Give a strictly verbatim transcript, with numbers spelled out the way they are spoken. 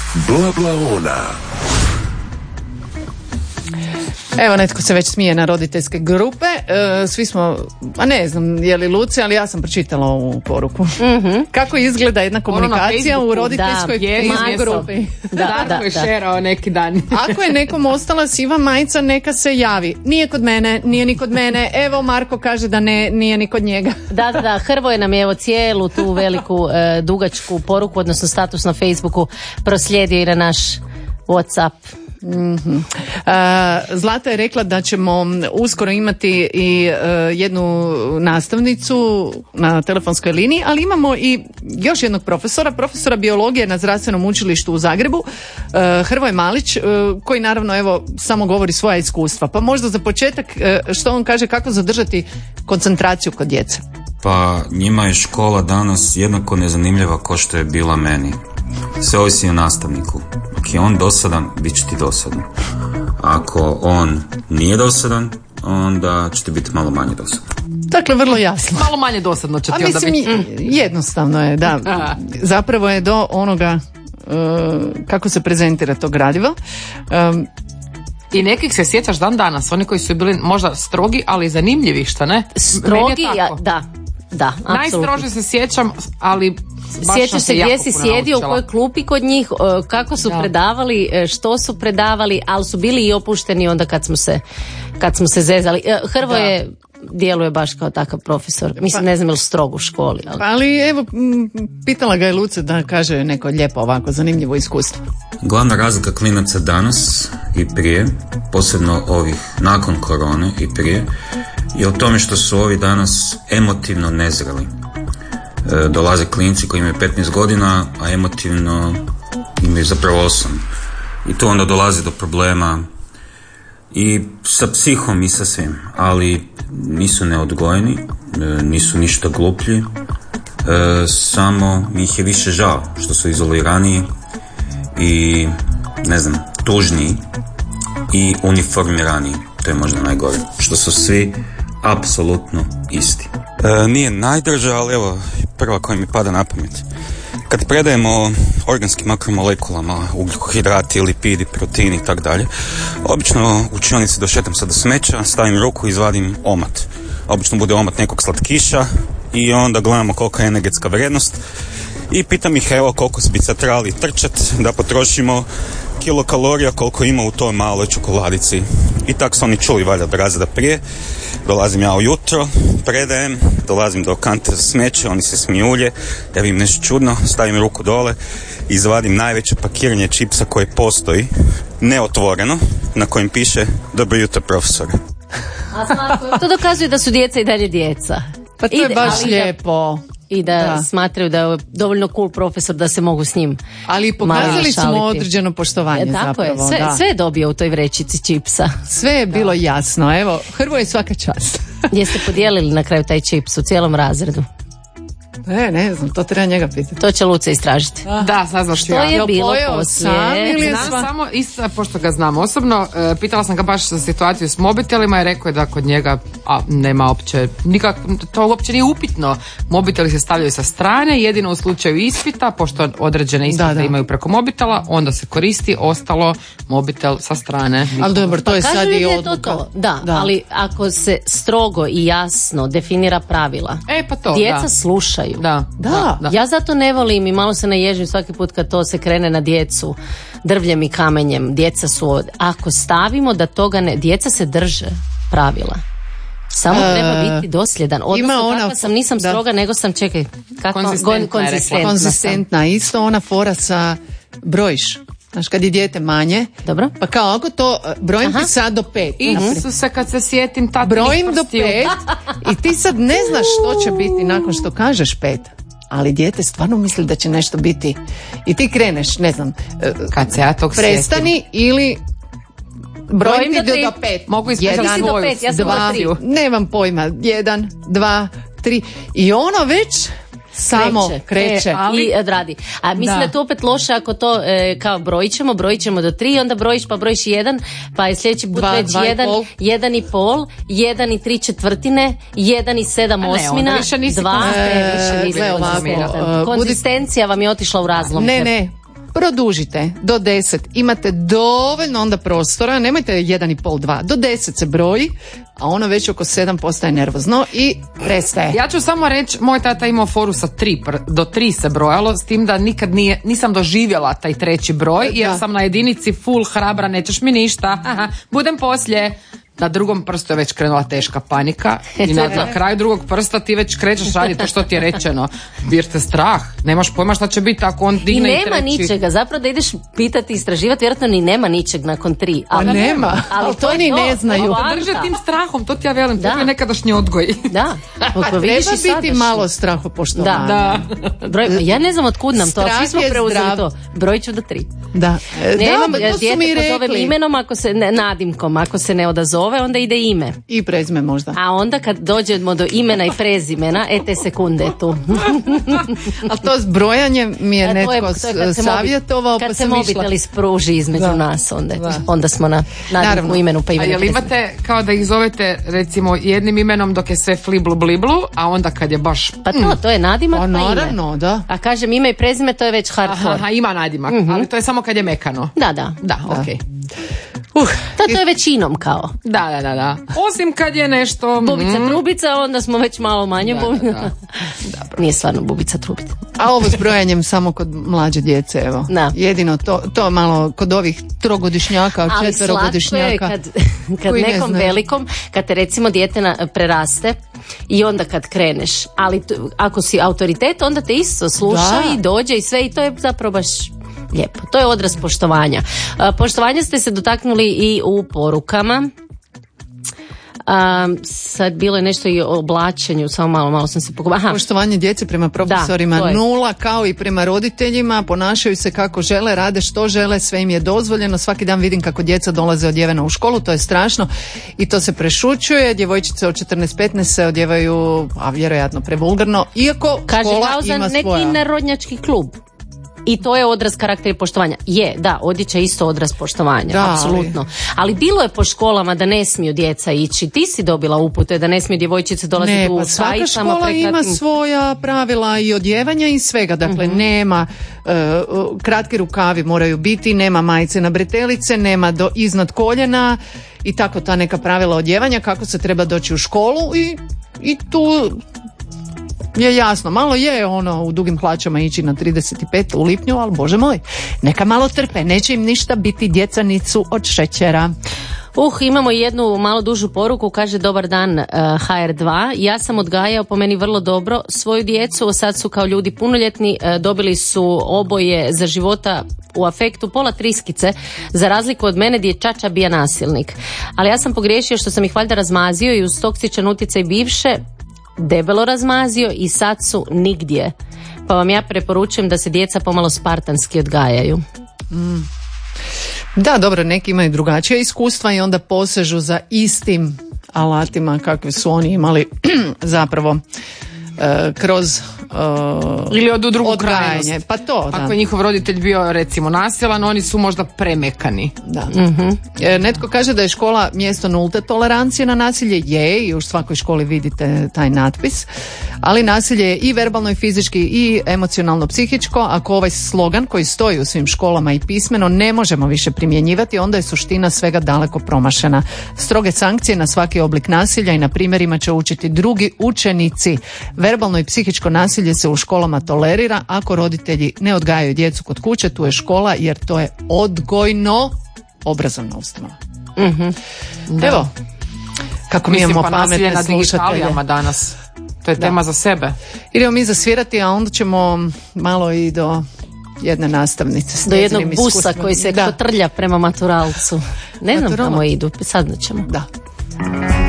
Blablaona. Evo, netko se već smije na roditeljske grupe. E, svi smo, a ne znam je li Luci, ali ja sam pročitala ovu poruku. Mm-hmm. Kako izgleda jedna komunikacija u roditeljskoj da, grupi? Da, da, je šerao neki dan. Ako je nekom ostala siva majica, neka se javi. Nije kod mene, nije ni kod mene. Evo, Marko kaže da ne, nije ni kod njega. Da, da, da. Hrvoje nam je evo cijelu tu veliku e, dugačku poruku, odnosno status na Facebooku proslijedio i na naš WhatsApp. Mm-hmm. Uh, Zlata je rekla da ćemo uskoro imati i uh, jednu nastavnicu na telefonskoj liniji, ali imamo i još jednog profesora, profesora biologije na Zdravstvenom učilištu u Zagrebu, uh, Hrvoje Malić, uh, koji naravno evo samo govori svoja iskustva. Pa možda za početak uh, što on kaže, kako zadržati koncentraciju kod djece? Pa njima je škola danas jednako nezanimljiva kao što je bila meni. Sve ovisi o nastavniku. Ako je on dosadan, bit će ti dosadan. Ako on nije dosadan, onda će ti biti malo manje dosadan. Dakle, vrlo jasno. Malo manje dosadno će ti A onda mislim, biti. Jednostavno je, da. Zapravo je do onoga uh, kako se prezentira to gradivo. Um, I nekih se sjećaš dan danas, oni koji su bili možda strogi, ali zanimljivi, šta ne? Strogi, ja, da, da, apsolutno. Najstrože se sjećam, ali sjećaš se gdje si sjedio, u kojoj klupi kod njih, kako su da. predavali, što su predavali, ali su bili i opušteni onda kad smo se, kad smo se zezali. Hrvoje djeluje baš kao takav profesor. Mislim, ne znam je li strog u školi. Ali, ali evo, pitala ga je Luce da kaže neko lijepo ovako zanimljivo iskustvo. Glavna razlika klinaca danas i prije, posebno ovih nakon korone i prije, je u tome što su ovi danas emotivno nezreli. E, dolaze klinci koji imaju petnaest godina, a emotivno imaju zapravo osam. I tu onda dolazi do problema i sa psihom i sa svim, ali nisu neodgojeni, nisu ništa gluplji, e, samo mi ih je više žao što su izoliraniji i ne znam, tužniji i uniformiraniji. To je možda najgore, što su svi apsolutno isti. E, nije najdrža, ali evo prva koja mi pada na pamet. Kad predajemo organskim makromolekulama, ugljikohidrati, lipidi, proteini i tako dalje, obično u učionici došetam se do smeća, stavim ruku i izvadim omat. Obično bude omat nekog slatkiša i onda gledamo kolika je energetska vrijednost i pitam ih evo koliko bi se trebali trčat da potrošimo kilokalorija koliko ima u toj maloj čokoladici. I tako su oni čuli valjda od razreda prije. Dolazim ja ujutro, predajem, dolazim do kante za smeće, oni se smijulje, ja vidim nešto čudno, stavim ruku dole, izvadim najveće pakiranje čipsa koje postoji, neotvoreno, na kojem piše dobro jutro profesore. A Slatko, to dokazuje da su djeca i dalje djeca. Pa to Ide, je baš ali lijepo. I da, da smatraju da je dovoljno cool profesor da se mogu s njim ali pokazali smo određeno poštovanje e, tako zapravo. Je, sve, da. sve je dobio u toj vrećici čipsa. Sve je bilo da. jasno. Evo, Hrvoje svaka čast. Jeste podijelili na kraju taj čips u cijelom razredu? Ne, ne znam, to treba njega pitati. To će Luce istražiti. Da, da saznaš što je bilo poslije. Znam samo, isto, pošto ga znam osobno, e, pitala sam ga baš za situaciju s mobitelima i rekao je da kod njega a, nema uopće, nikak, to uopće nije upitno. Mobiteli se stavljaju sa strane, jedino u slučaju ispita, pošto određene ispite da, da. imaju preko mobitela, onda se koristi, ostalo mobitel sa strane. Ali dobro, to je pa sad i odluka. To, to. Da, da, ali ako se strogo i jasno definira pravila, e, pa to, djeca da. slušaju. Da, da, da. Ja zato ne volim i malo se naježim svaki put kad to se krene na djecu drvljem i kamenjem. Djeca su od... Ako stavimo da toga ne... Djeca se drže pravila. Samo uh, treba biti dosljedan. Odnosno ona, kakva sam, nisam da. stroga, nego sam, čekaj, kakva, konzistentna, konzistentna, konzistentna. Isto ona fora sa brojiš. Znaš, kad je dijete manje, dobro. Pa kao ako to brojim ti sad do pet. Isuse, kad se sjetim tatinih brojim prstiju. do pet i ti sad ne znaš što će biti nakon što kažeš pet. Ali dijete stvarno misli da će nešto biti. I ti kreneš, ne znam, kad se ja tog prestani sjetim. Ili brojim ti do, do pet. Mogu ispričati svoju. Pet, ja sam dva, tri. Nemam pojma. Jedan, dva, tri. I ono već... Samo kreće, kreće. E, ali, i odradi. A mislim da. da je to opet loše ako to e, kao brojit ćemo, brojit ćemo do tri, onda brojiš pa brojiš jedan, pa je sljedeći put dva, već dva jedan, i jedan i pol, jedan i tri četvrtine, jedan i sedam osmina, dva, e, više nisi konzistentan. Konzistencija vam je otišla u razlom. Ne, ne. produžite do deset, imate dovoljno onda prostora, nemojte jedan i pol, dva, do deset se broji, a ono već oko sedam postaje nervozno i prestaje. Ja ću samo reći, moj tata imao foru sa tri, do tri se brojalo, s tim da nikad nije, nisam doživjela taj treći broj, jer Da. sam na jedinici full hrabra, nećeš mi ništa, aha, budem poslije. Na drugom prstu je već krenula teška panika i na, na kraju drugog prsta ti već krećeš raditi to što ti je rečeno. Jer te strah, nemaš pojma šta će biti ako on I digne i, nema treći. ničega, zapravo da ideš pitati, istraživati, vjerojatno ni nema ničeg nakon tri. Pa nema, ali to je ni ne znaju. to je Pa drže poanta. tim strahom, to ti ja velim, Da. to je nekadašnji odgoj. Da, A pa vidiš treba i biti sadašnji. malo strahopoštovanja. Da. Broj, ja ne znam otkud nam to, ali Strah svi smo je preuzeli zdrav. to. Broj ću do tri. Da. E, Nemam, da, to su dijete mi pozovem rekli. imenom, ako se ne, nadimkom, ako se ne odazove, onda ide ime. I prezime možda. A onda kad dođemo do imena i prezimena, e te sekunde je tu. Ali to s brojanjem mi je E, to netko to je kad se savjetovao, mobi- kad pa se sam išla. mobitel ispruži između Da. nas, onda, Da. onda smo na nadimku, Naravno. imenu pa A imenu jel prezimenu. imate kao da ih zovete recimo jednim imenom dok je sve fliblu bliblu, a onda kad je baš... Pa to, to je nadimak Pa pa ime. naravno, da. A kažem ime i prezime, to je već hardcore. Aha, ima nadimak, ali to je samo kad je mekano. Da, da. Da, okej. Uh, To, to je većinom kao. Da, da, da, da. Osim kad je nešto... Bubica mm, trubica, onda smo već malo manje Da, bubica. da, Nije stvarno bubica trubica. a ovo s brojanjem samo kod mlađe djece, evo. Da. Jedino to, to malo kod ovih trogodišnjaka, Ali slatko je četverogodišnjaka. kad, kad koji ne nekom znaju. velikom, kad te recimo dijete na, preraste i onda kad kreneš, ali t- ako si autoritet, onda te isto sluša Da. i dođe i sve i to je zapravo baš lijepo. To je odraz poštovanja. A, poštovanja ste se dotaknuli i u porukama. A, sad bilo je nešto i o oblačenju, samo malo, malo sam se pokupila. Aha, Poštovanje djece prema profesorima Da, to je. nula, kao i prema roditeljima, ponašaju se kako žele, rade što žele, sve im je dozvoljeno. Svaki dan vidim kako djeca dolaze odjevena u školu, to je strašno i to se prešućuje. Djevojčice od četrnaest petnaest se odjevaju, a vjerojatno prevulgarno, iako kaže škola kao za ima neki svoja. narodnjački klub. I to je odraz karaktera i poštovanja. Je, da, odjeća je isto odraz poštovanja, Da, ali- apsolutno. Ali bilo je po školama da ne smiju djeca ići. Ti si dobila upute da ne smiju djevojčice dolaziti Ne, u pa svaka sajicama škola ima prekratkim. svoja pravila i odjevanja i svega. Dakle, nema e, kratki rukavi moraju biti, nema majice na bretelice, nema do iznad koljena i tako ta neka pravila odjevanja kako se treba doći u školu i, i tu je jasno. Malo je ono u dugim hlačama ići na trideset pet u lipnju, ali bože moj, neka malo trpe, neće im ništa biti djecanicu od šećera. Uh, imamo jednu malo dužu poruku, kaže dobar dan uh, ha er dva. Ja sam odgajao po meni vrlo dobro svoju djecu, sad su kao ljudi punoljetni, uh, dobili su oboje za života u afektu pola triskice, za razliku od mene gdje je čača bija nasilnik. Ali ja sam pogriješio što sam ih valjda razmazio i uz toksičan utjecaj bivše debelo razmazio i sad su nigdje. Pa vam ja preporučujem da se djeca pomalo spartanski odgajaju. Da, dobro, neki imaju drugačija iskustva i onda posežu za istim alatima kakve su oni imali zapravo e, kroz e, Ili od u drugu odgajanje. krajnost. Pa to, da. Ako je njihov roditelj bio recimo nasilan, oni su možda premekani. Da. E, netko kaže da je škola mjesto nulte tolerancije na nasilje, je, i u svakoj školi vidite taj natpis, ali nasilje je i verbalno i fizički i emocionalno psihičko. Ako ovaj slogan koji stoji u svim školama i pismeno ne možemo više primjenjivati, onda je suština svega daleko promašena. Stroge sankcije na svaki oblik nasilja i na primjerima će učiti drugi učenici. Verbalno i psihičko nasilje se u školama tolerira ako roditelji ne odgajaju djecu kod kuće, tu je škola jer to je odgojno obrazovna ustanova. Evo, kako mi Mislim, imamo pa nasilje pametne na slušatelje. digitalijama danas. To je tema za sebe. Idemo mi zasvirati, a onda ćemo malo i do jedne nastavnice s Do jednog njezinim busa iskustvima. koji se Da, kotrlja prema maturalcu. Ne znam Maturala. kamo idu, saznaćemo. da.